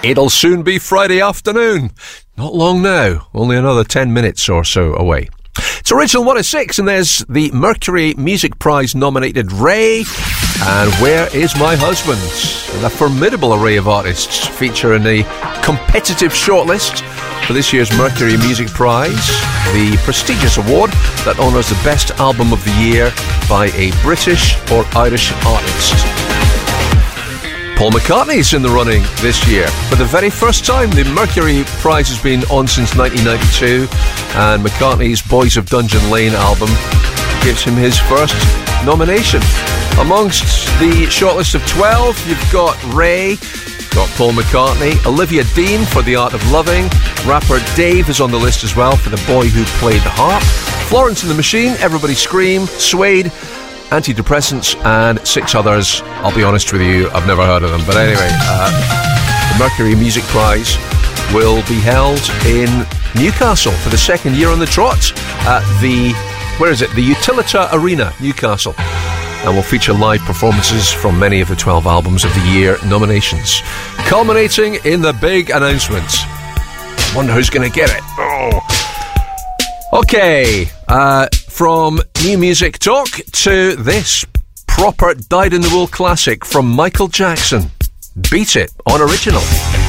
It'll soon be Friday afternoon. Not long now, only another 10 minutes or so away. It's Original 106, and there's the Mercury Music Prize nominated Ray and Where Is My Husband? And a formidable array of artists feature in the competitive shortlist for this year's Mercury Music Prize, the prestigious award that honours the best album of the year by a British or Irish artist. Paul McCartney's in the running this year. For the very first time, the Mercury Prize has been on since 1992, and McCartney's Boys of Dungeon Lane album gives him his first nomination. Amongst the shortlist of 12, you've got Ray, got Paul McCartney, Olivia Dean for The Art of Loving, rapper Dave is on the list as well for The Boy Who Played the Harp, Florence and the Machine, Everybody Scream, Suede, Antidepressants, and 6 others. I'll be honest with you, I've never heard of them. But anyway, the Mercury Music Prize will be held in Newcastle for the second year on the trot at the Utilita Arena, Newcastle. And will feature live performances from many of the 12 albums of the year nominations, culminating in the big announcement. Wonder who's going to get it. Oh. Okay, from new music talk to this proper dyed-in-the-wool classic from Michael Jackson. Beat It on Original.